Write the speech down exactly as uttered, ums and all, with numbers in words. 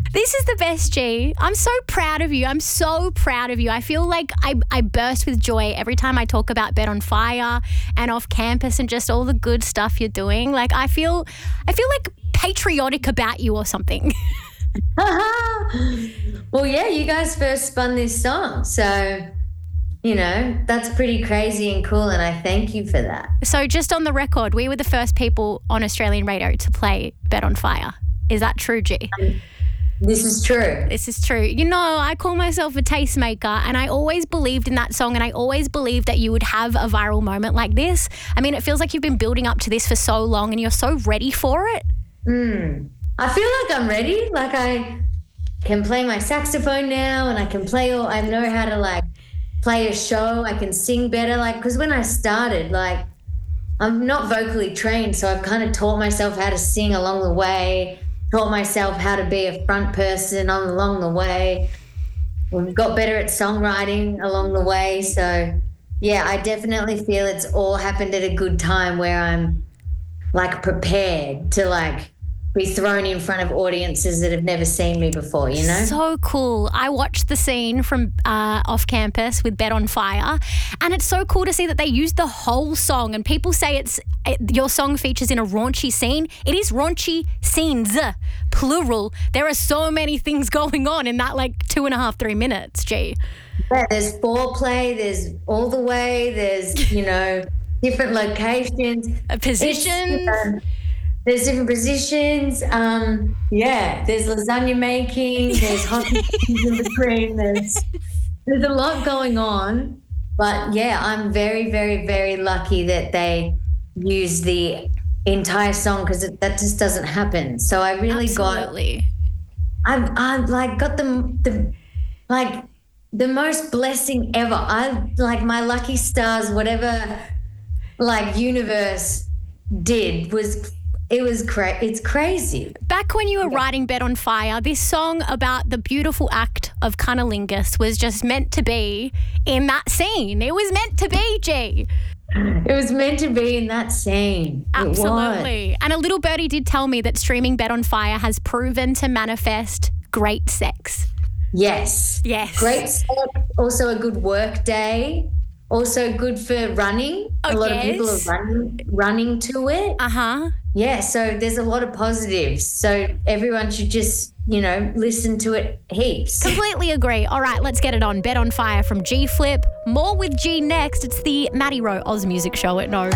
This is the best, G. I'm so proud of you. I'm so proud of you. I feel like I, I burst with joy every time I talk about Bet on Fire and Off Campus and just all the good stuff you're doing. Like I feel I feel like patriotic about you or something. Well, yeah, you guys first spun this song. So, you know, that's pretty crazy and cool, and I thank you for that. So just on the record, we were the first people on Australian radio to play Bet on Fire. Is that true, G? Um, This is true. This is true. You know, I call myself a tastemaker and I always believed in that song and I always believed that you would have a viral moment like this. I mean, it feels like you've been building up to this for so long and you're so ready for it. Mm. I feel like I'm ready. Like I can play my saxophone now and I can play all, I know how to like play a show. I can sing better. Like, because when I started, like, I'm not vocally trained, so I've kind of taught myself how to sing along the way. Taught myself how to be a front person on along the way. We've got better at songwriting along the way. So, yeah, I definitely feel it's all happened at a good time where I'm, like, prepared to, like, be thrown in front of audiences that have never seen me before, you know? So cool. I watched the scene from uh, Off Campus with Bet on Fire, and it's so cool to see that they used the whole song. And people say it's it, your song features in a raunchy scene. It is raunchy scenes, plural. There are so many things going on in that like two and a half, three minutes, G. Yeah, there's foreplay, there's all the way, there's, you know, different locations. A position. There's different positions. Um, yeah, there's lasagna making. There's hockey in between. There's there's a lot going on. But yeah, I'm very, very, very lucky that they used the entire song because that just doesn't happen. So I really Absolutely. got. I've I've like got the the like the most blessing ever. I like my lucky stars. Whatever like universe did was. It was cra- It's crazy. Back when you were writing Bet on Fire, this song about the beautiful act of cunnilingus was just meant to be in that scene. It was meant to be, G. It was meant to be in that scene. Absolutely. And a little birdie did tell me that streaming Bet on Fire has proven to manifest great sex. Yes. Yes. Great sex. Also a good work day. Also good for running. Oh, a lot yes. of people are running, running to it. Uh-huh. Yeah, so there's a lot of positives. So everyone should just, you know, listen to it heaps. Completely agree. All right, let's get it on. Bet on Fire from G Flip. More with G next. It's the Maddie Rowe Oz Music Show at No.